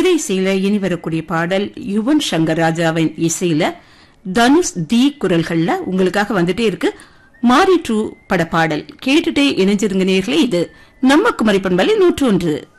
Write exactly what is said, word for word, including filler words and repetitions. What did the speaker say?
திரை இசையில இனி வரக்கூடிய பாடல் யுவன் சங்கர் ராஜாவின் இசையில தனுஷ் தி குரல்கள்ல உங்களுக்காக வந்துட்டே இருக்கு. மாரி டூ பட பாடல் கேட்டுட்டே இணைஞ்சிருங்க நேர்களே. இது நம்ம குமரி பண்பலை நூற்று ஒன்று.